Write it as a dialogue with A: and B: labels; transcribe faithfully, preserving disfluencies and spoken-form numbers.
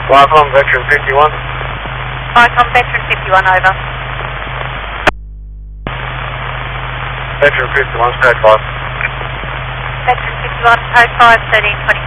A: Vicom, Veteran fifty-one.
B: Vicom, Veteran fifty-one, over.
A: Veteran fifty-one, code five.
B: Veteran fifty-one, code five, thirteen twenty.